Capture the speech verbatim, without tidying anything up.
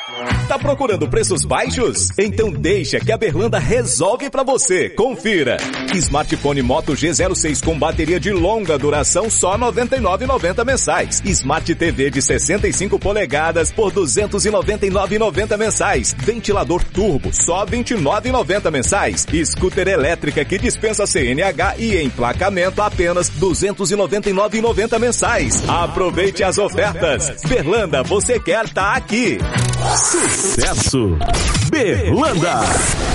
Tá procurando preços baixos? Então deixa que a Berlanda resolve pra você. Confira. Smartphone Moto G zero seis com bateria de longa duração só noventa e nove reais e noventa centavos mensais. Smart T V de sessenta e cinco polegadas por duzentos e noventa e nove reais e noventa centavos mensais. Ventilador turbo só vinte e nove reais e noventa centavos mensais. Scooter elétrica que dispensa C N H e emplacamento apenas duzentos e noventa e nove reais e noventa centavos mensais. Aproveite as ofertas. Berlanda, você quer tá aqui. Sucesso! Berlanda!